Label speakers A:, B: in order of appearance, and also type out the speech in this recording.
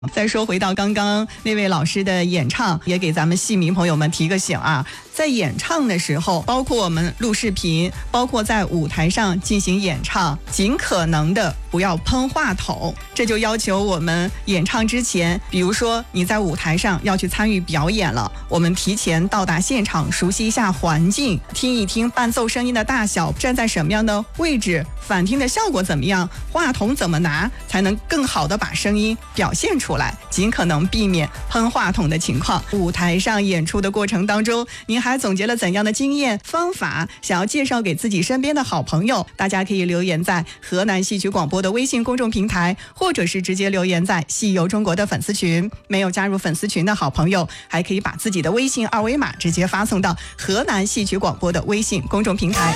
A: 再说回到刚刚那位老师的演唱，也给咱们戏迷朋友们提个醒啊，在演唱的时候，包括我们录视频，包括在舞台上进行演唱，尽可能的不要喷话筒。这就要求我们演唱之前，比如说你在舞台上要去参与表演了，我们提前到达现场，熟悉一下环境，听一听伴奏声音的大小，站在什么样的位置，反听的效果怎么样，话筒怎么拿，才能更好的把声音表现出来，尽可能避免喷话筒的情况。舞台上演出的过程当中，您还总结了怎样的经验方法，想要介绍给自己身边的好朋友？大家可以留言在河南戏曲广播的微信公众平台，或者是直接留言在戏游中国的粉丝群。没有加入粉丝群的好朋友，还可以把自己的微信二维码直接发送到河南戏曲广播的微信公众平台。